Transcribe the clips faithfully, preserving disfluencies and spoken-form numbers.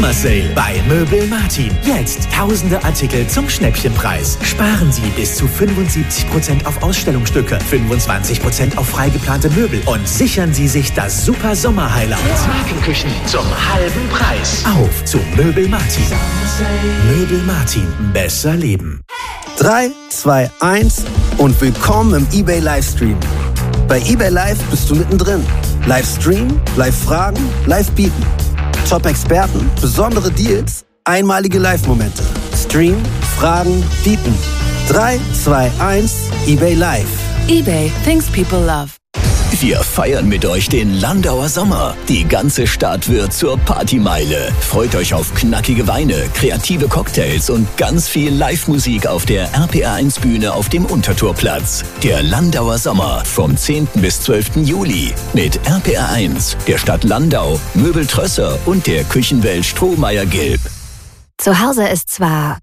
Summer Sale bei Möbel Martin. Jetzt tausende Artikel zum Schnäppchenpreis. Sparen Sie bis zu fünfundsiebzig Prozent auf Ausstellungsstücke, fünfundzwanzig Prozent auf freigeplante Möbel und sichern Sie sich das super Sommer-Highlight. Markenküchen zum halben Preis. Auf zu Möbel Martin. Möbel Martin. Besser leben. drei, zwei, eins und willkommen im eBay Livestream. Bei eBay Live bist du mittendrin. Livestream, Live-Fragen, Live-Bieten. Top-Experten, besondere Deals, einmalige Live-Momente. Stream, Fragen, Bieten. drei, zwei, eins, eBay Live. eBay, things people love. Wir feiern mit euch den Landauer Sommer. Die ganze Stadt wird zur Partymeile. Freut euch auf knackige Weine, kreative Cocktails und ganz viel Live-Musik auf der R P R eins Bühne auf dem Untertorplatz. Der Landauer Sommer vom zehnten bis zwölften Juli mit R P R eins, der Stadt Landau, Möbel Trösser und der Küchenwelt Strohmeier Gilb. Zu Hause ist zwar...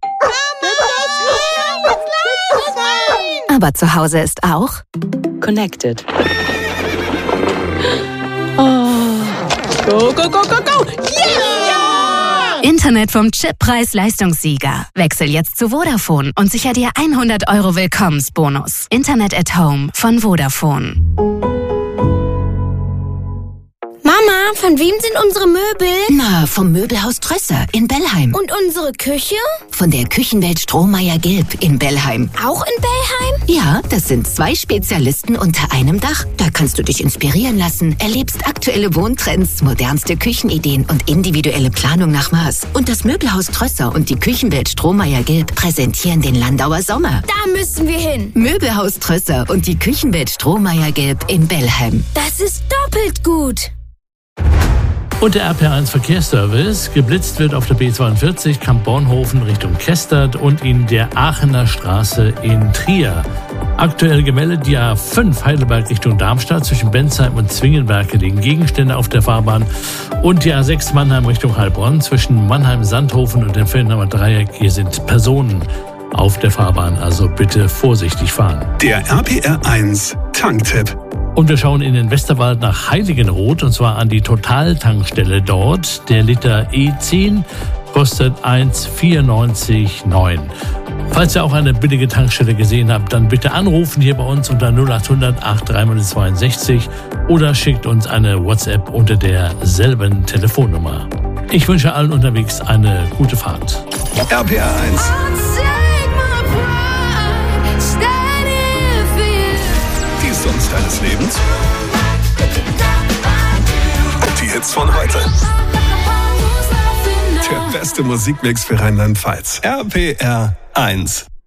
Aber zu Hause ist auch... Connected. Oh. Go, go, go, go, go! Yeah! Internet vom Chippreis-Leistungssieger. Wechsel jetzt zu Vodafone und sicher dir hundert Euro Willkommensbonus. Internet at Home von Vodafone. Mama, von wem sind unsere Möbel? Na, vom Möbelhaus Trösser in Bellheim. Und unsere Küche? Von der Küchenwelt Strohmeier Gilb in Bellheim. Auch in Bellheim? Ja, das sind zwei Spezialisten unter einem Dach. Da kannst du dich inspirieren lassen, erlebst aktuelle Wohntrends, modernste Küchenideen und individuelle Planung nach Maß. Und das Möbelhaus Trösser und die Küchenwelt Strohmeier Gilb präsentieren den Landauer Sommer. Da müssen wir hin. Möbelhaus Trösser und die Küchenwelt Strohmeier Gilb in Bellheim. Das ist doppelt gut. Und der R P R eins Verkehrsservice. Geblitzt wird auf der B zweiundvierzig Kamp-Bornhofen Richtung Kestert und in der Aachener Straße in Trier. Aktuell gemeldet die A fünf Heidelberg Richtung Darmstadt. Zwischen Bensheim und Zwingenberge liegen Gegenstände auf der Fahrbahn. Und die A sechs Mannheim Richtung Heilbronn. Zwischen Mannheim-Sandhofen und dem Feldenheimer Dreieck. Hier sind Personen auf der Fahrbahn. Also bitte vorsichtig fahren. Der R P R eins Tanktipp. Und wir schauen in den Westerwald nach Heiligenroth, und zwar an die Total-Tankstelle dort. Der Liter E zehn kostet eins Komma vierundneunzig neun. Falls ihr auch eine billige Tankstelle gesehen habt, dann bitte anrufen hier bei uns unter null acht hundert acht drei null zweiundsechzig oder schickt uns eine WhatsApp unter derselben Telefonnummer. Ich wünsche allen unterwegs eine gute Fahrt. R P R eins. Die Songs deines Lebens. Und die Hits von heute. Der beste Musikmix für Rheinland-Pfalz. R P R eins.